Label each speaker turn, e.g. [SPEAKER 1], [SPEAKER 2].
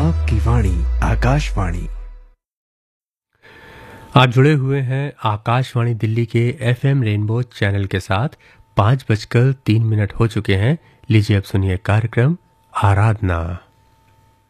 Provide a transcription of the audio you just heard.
[SPEAKER 1] आपकी वाणी आकाशवाणी।
[SPEAKER 2] आप जुड़े हुए हैं आकाशवाणी दिल्ली के एफएम रेनबो चैनल के साथ। 5:03 हो चुके हैं। लीजिए अब सुनिए कार्यक्रम आराधना।